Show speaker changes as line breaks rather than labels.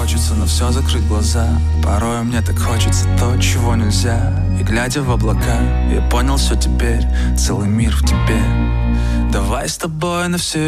хочется на все закрыть глаза. Порой мне так хочется то, чего нельзя. И глядя в облака, я понял все теперь. Целый мир в тебе. Давай с тобой на все